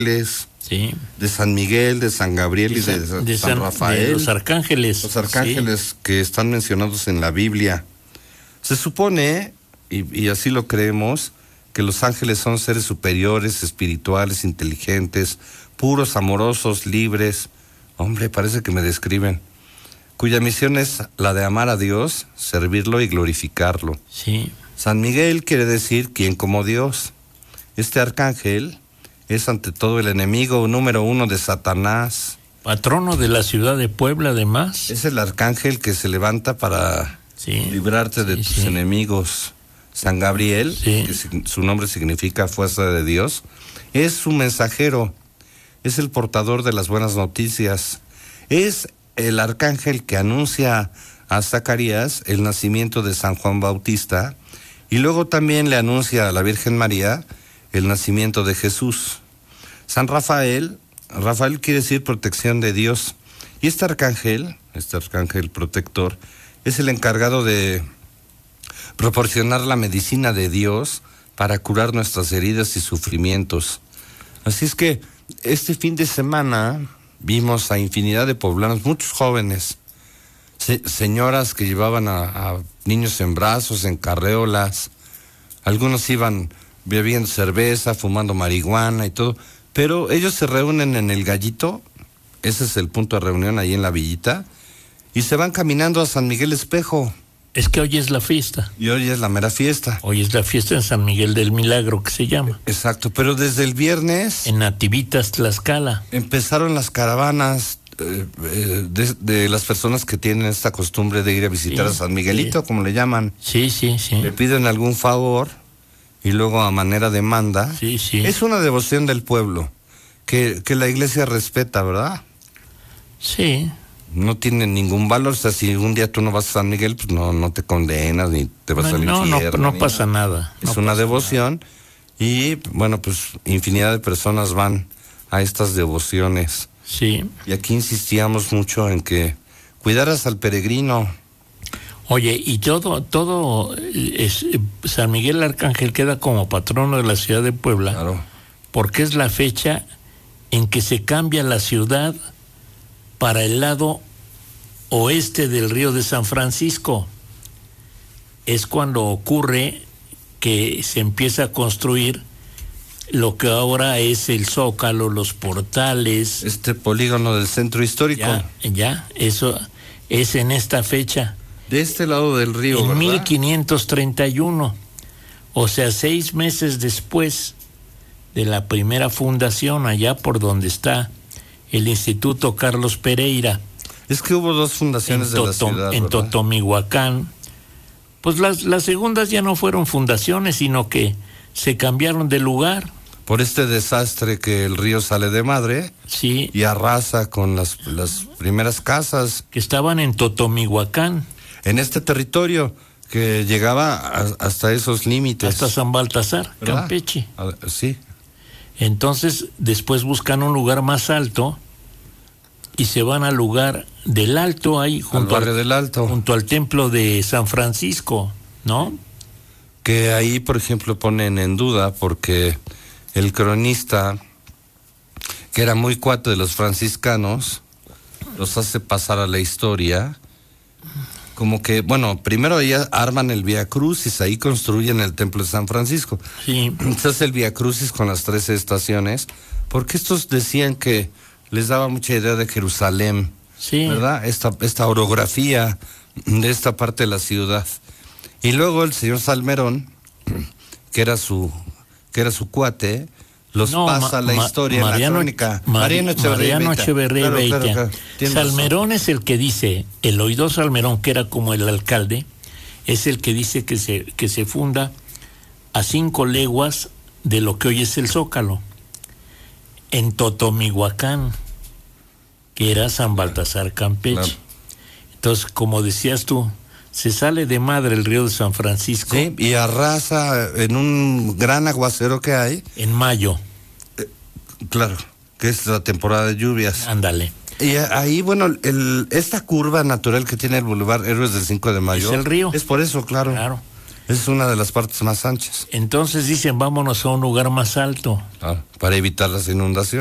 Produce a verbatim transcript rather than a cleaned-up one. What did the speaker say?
sí. de San Miguel, de San Gabriel de y de, San, de San Rafael. De los arcángeles. Los arcángeles sí. que están mencionados en la Biblia. Se supone, y, y así lo creemos, que los ángeles son seres superiores, espirituales, inteligentes, puros, amorosos, libres. Hombre, parece que me describen. Cuya misión es la de amar a Dios, servirlo y glorificarlo. Sí. San Miguel quiere decir quien como Dios. Este arcángel es ante todo el enemigo número uno de Satanás. Patrono de la ciudad de Puebla, además. Es el arcángel que se levanta para sí. librarte de sí, tus sí. enemigos. San Gabriel, sí. que su nombre significa fuerza de Dios, es su mensajero, es el portador de las buenas noticias. Es el arcángel que anuncia a Zacarías el nacimiento de San Juan Bautista y luego también le anuncia a la Virgen María el nacimiento de Jesús. San Rafael, Rafael quiere decir protección de Dios, y este arcángel, este arcángel protector, es el encargado de proporcionar la medicina de Dios para curar nuestras heridas y sufrimientos. Así es que este fin de semana vimos a infinidad de poblanos, muchos jóvenes, se, señoras que llevaban a, a niños en brazos, en carreolas, algunos iban bebiendo cerveza, fumando marihuana y todo, pero ellos se reúnen en el Gallito, ese es el punto de reunión ahí en la villita, y se van caminando a San Miguel Espejo. Es que hoy es la fiesta. Y hoy es la mera fiesta. Hoy es la fiesta en San Miguel del Milagro, que se llama. Exacto, pero desde el viernes... En Nativitas, Tlaxcala. Empezaron las caravanas eh, eh, de, de las personas que tienen esta costumbre de ir a visitar sí, a San Miguelito, sí. como le llaman. Sí, sí, sí. Le piden algún favor y luego a manera de manda. Sí, sí. Es una devoción del pueblo que, que la iglesia respeta, ¿verdad? Sí. No tiene ningún valor, o sea, si un día tú no vas a San Miguel, pues no, no te condenas ni te vas no, al no, infierno. No, no pasa nada. Es no una pasa devoción nada. Y, bueno, pues infinidad de personas van a estas devociones. Sí. Y aquí insistíamos mucho en que cuidaras al peregrino. Oye, y todo, todo, es, San Miguel Arcángel queda como patrono de la ciudad de Puebla. Claro. Porque es la fecha en que se cambia la ciudad para el lado oeste del río de San Francisco. Es cuando ocurre que se empieza a construir lo que ahora es el Zócalo, los portales. Este polígono del centro histórico. Ya, ya, eso es en esta fecha. De este lado del río, en ¿verdad? mil quinientos treinta y uno, o sea, seis meses después de la primera fundación, allá por donde está el Instituto Carlos Pereira. Es que hubo dos fundaciones de la ciudad, en ¿verdad? Totomihuacán. Pues las, las segundas ya no fueron fundaciones, sino que se cambiaron de lugar. Por este desastre que el río sale de madre. Sí. Y arrasa con las, las primeras casas. Que estaban en Totomihuacán. En este territorio que llegaba a, hasta esos límites. Hasta San Baltasar, ¿verdad? Campeche. A, sí. Entonces, después buscan un lugar más alto y se van al lugar del Alto, ahí junto al barrio al, del Alto, junto al templo de San Francisco, ¿no? Que ahí, por ejemplo, ponen en duda porque el cronista, que era muy cuate de los franciscanos, los hace pasar a la historia como que, bueno, primero ya arman el Vía Crucis, ahí construyen el templo de San Francisco. Sí. Se hace el Vía Crucis con las trece estaciones, porque estos decían que les daba mucha idea de Jerusalén, sí. ¿verdad? Esta, esta orografía de esta parte de la ciudad. Y luego el señor Salmerón, que era su, que era su cuate, los no, pasa ma, la historia ma, Mariano, en la crónica. Mar, Mariano Echeverría Mariano Echeverría claro, claro, claro. Salmerón es el que dice, el oidor Salmerón, que era como el alcalde, es el que dice que se, que se funda a cinco leguas de lo que hoy es el Zócalo, en Totomihuacán, que era San Baltasar, Campeche. Claro. Entonces, como decías tú, se sale de madre el río de San Francisco. Sí, y arrasa en un gran aguacero que hay. En mayo. Eh, claro, que es la temporada de lluvias. Ándale. Y ahí, bueno, el, esta curva natural que tiene el Boulevard Héroes del cinco de Mayo. Es el río. Es por eso, claro. Claro. Es una de las partes más anchas. Entonces dicen, vámonos a un lugar más alto. Ah, para evitar las inundaciones.